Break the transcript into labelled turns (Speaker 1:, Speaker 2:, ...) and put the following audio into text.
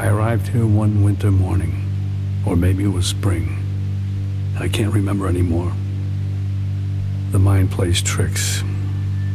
Speaker 1: I arrived here one winter morning, or maybe it was spring. I can't remember anymore. The mind plays tricks.